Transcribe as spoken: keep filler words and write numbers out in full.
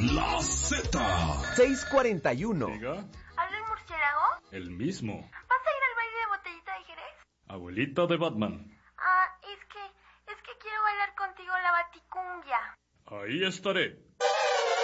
La Z. seis cuarenta y uno. Diga. ¿Habla el murciélago? El mismo. ¿Vas a ir al baile de botellita de Jerez? Abuelita de Batman. Ah, es que, es que quiero bailar contigo la baticumbia. Ahí estaré.